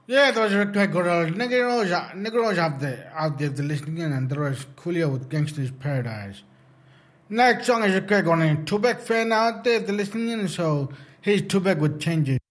Yeah, those are quite good. Negroes out there, the listening in, and there was Coolio with Gangster's Paradise. Next song is a quick one. Tupac fan out there, the listening in, so here's Tupac with Changes.